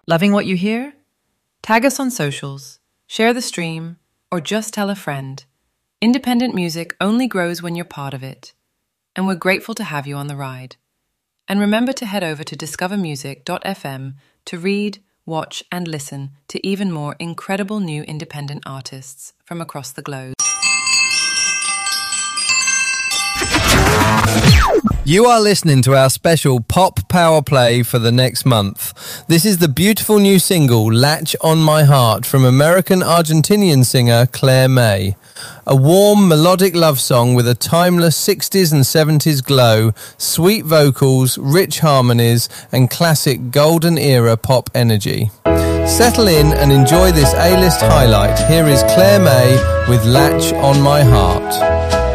Loving what you hear? Tag us on socials, share the stream, or just tell a friend. Independent music only grows when you're part of it. And we're grateful to have you on the ride. And remember to head over to discovermusic.fm to read, watch, and listen to even more incredible new independent artists from across the globe. You are listening to our special Pop Power Play for the next month. This is the beautiful new single, Latch on My Heart, from American-Argentinian singer Claire May. A warm, melodic love song with a timeless 60s and 70s glow, sweet vocals, rich harmonies, and classic golden-era pop energy. Settle in and enjoy this A-list highlight. Here is Claire May with Latch on My Heart.